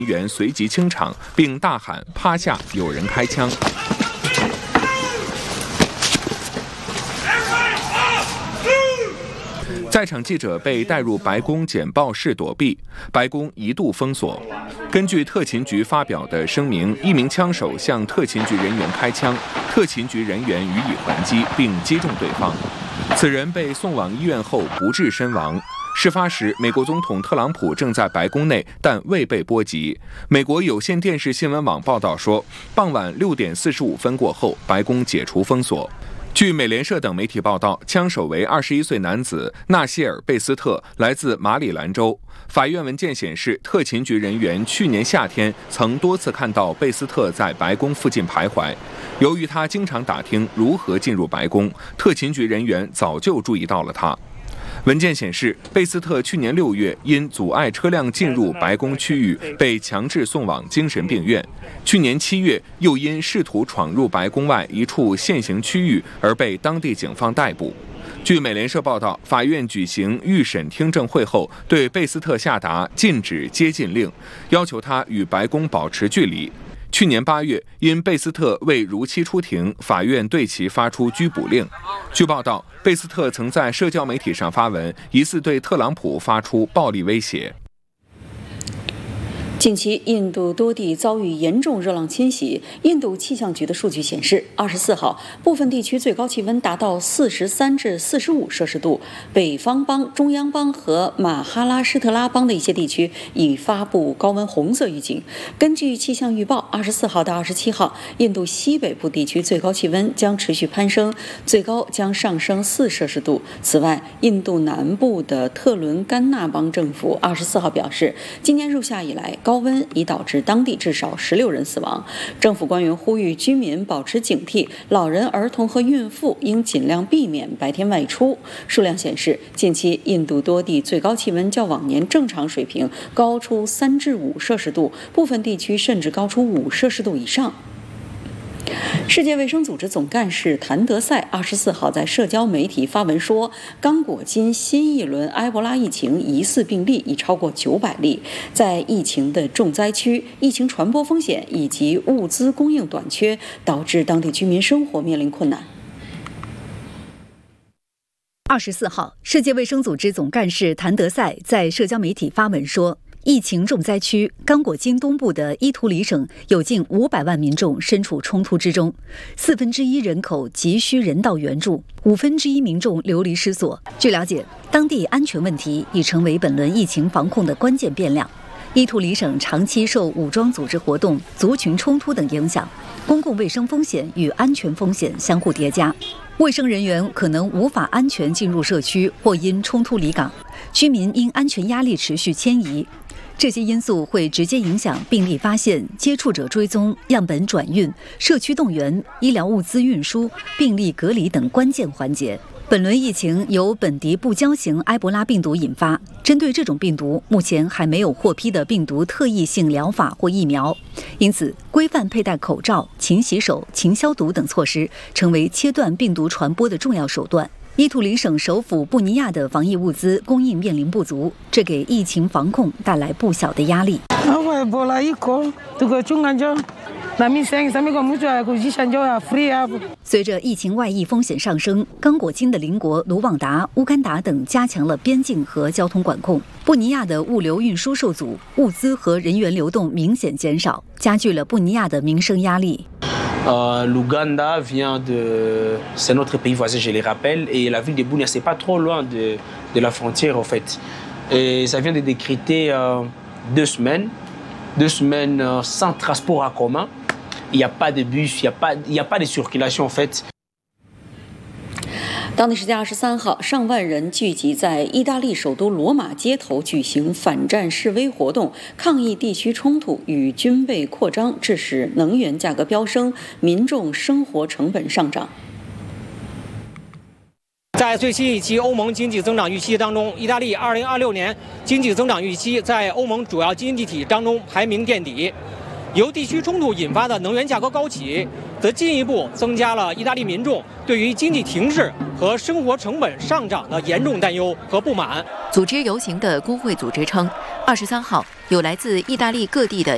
人员随即清场，并大喊“趴下，有人开枪”。在场记者被带入白宫简报室躲避，白宫一度封锁。根据特勤局发表的声明，一名枪手向特勤局人员开枪，特勤局人员予以还击，并击中对方。此人被送往医院后不治身亡。事发时，美国总统特朗普正在白宫内，但未被波及。美国有线电视新闻网报道说，傍晚6点45分过后，白宫解除封锁。据美联社等媒体报道，枪手为21岁男子纳谢尔·贝斯特，来自马里兰州。法院文件显示，特勤局人员去年夏天曾多次看到贝斯特在白宫附近徘徊。由于他经常打听如何进入白宫，特勤局人员早就注意到了他。文件显示，贝斯特去年6月因阻碍车辆进入白宫区域被强制送往精神病院，去年7月又因试图闯入白宫外一处现行区域而被当地警方逮捕。据美联社报道，法院举行预审听证会后，对贝斯特下达禁止接近令，要求他与白宫保持距离。去年8月，因贝斯特未如期出庭，法院对其发出拘捕令。据报道，贝斯特曾在社交媒体上发文，疑似对特朗普发出暴力威胁。 近期，印度多地遭遇严重热浪侵袭。印度气象局的数据显示，24号部分地区最高气温达到43至45摄氏度。北方邦、中央邦和马哈拉施特拉邦的一些地区已发布高温红色预警。根据气象预报，24号到27号，印度西北部地区最高气温将持续攀升，最高将上升4摄氏度。此外，印度南部的特伦甘纳邦政府24号表示，今年入夏以来，高温已导致当地至少16人死亡。政府官员呼吁居民保持警惕，老人、儿童和孕妇应尽量避免白天外出。数量显示，近期印度多地最高气温较往年正常水平高出3至5摄氏度，部分地区甚至高出5摄氏度以上。世界卫生组织总干事谭德赛24号在社交媒体发文说，刚果金新一轮埃博拉疫情疑似病例已超过900例，在疫情的重灾区，疫情传播风险以及物资供应短缺导致当地居民生活面临困难。 24号，世界卫生组织总干事谭德赛在社交媒体发文说，疫情重灾区刚果金东部的伊图里省有近500万民众身处冲突之中，1/4人口急需人道援助，1/5民众流离失所。据了解，当地安全问题已成为本轮疫情防控的关键变量。伊图里省长期受武装组织活动、族群冲突等影响，公共卫生风险与安全风险相互叠加，卫生人员可能无法安全进入社区或因冲突离岗，居民因安全压力持续迁移。这些因素会直接影响病例发现、接触者追踪、样本转运、社区动员、医疗物资运输、病例隔离等关键环节。本轮疫情由本地不交型埃博拉病毒引发，针对这种病毒，目前还没有获批的病毒特异性疗法或疫苗，因此规范佩戴口罩、勤洗手、勤消毒等措施成为切断病毒传播的重要手段。伊图里省首府布尼亚的防疫物资供应面临不足，这给疫情防控带来不小的压力。随着疫情外溢风险上升，刚果金的邻国卢旺达、乌干达等加强了边境和交通管控，布尼亚的物流运输受阻，物资和人员流动明显减少，加剧了布尼亚的民生压力。 L'Ouganda c'est notre pays voisin, je les rappelle, et la ville de Bunia, c'est pas trop loin de la frontière en fait. Et ça vient de décréter 2 semaines sans transport en commun. Il n'y a pas de bus, il n'y a pas de circulation en fait. 当地时间23号，上万人聚集在意大利首都罗马街头举行反战示威活动，抗议地区冲突与军备扩张，致使能源价格飙升，民众生活成本上涨。 在最新一期欧盟经济增长预期当中，意大利2026年经济增长预期在欧盟主要经济体当中排名垫底。由地区冲突引发的能源价格高企，则进一步增加了意大利民众对于经济停滞和生活成本上涨的严重担忧和不满。 组织游行的工会组织称，23号有来自意大利各地的